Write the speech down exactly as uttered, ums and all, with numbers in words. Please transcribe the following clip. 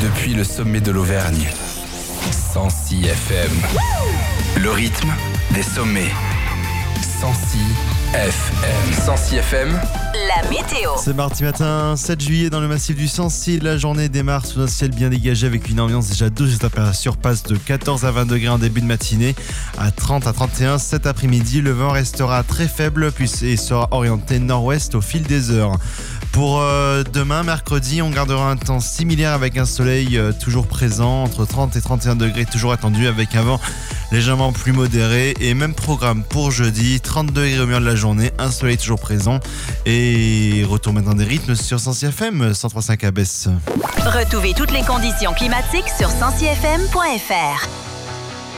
depuis le sommet de l'Auvergne. cent six F M. Le rythme des sommets. cent six F M. cent six F M. La météo. C'est mardi matin, sept juillet dans le massif du Sancy. La journée démarre sous un ciel bien dégagé avec une ambiance déjà douce. Les températures passent de quatorze à vingt degrés en début de matinée, à trente à trente et un cet après-midi. Le vent restera très faible puis et sera orienté nord-ouest au fil des heures. Pour euh, demain, mercredi, on gardera un temps similaire avec un soleil euh, toujours présent, entre trente et trente et un degrés toujours attendu, avec un vent légèrement plus modéré. Et même programme pour jeudi, trente degrés au milieu de la journée, un soleil toujours présent. Et retour maintenant des rythmes sur cent six F M, cent trois virgule cinq à Besse. Retrouvez toutes les conditions climatiques sur cent six F M point F R.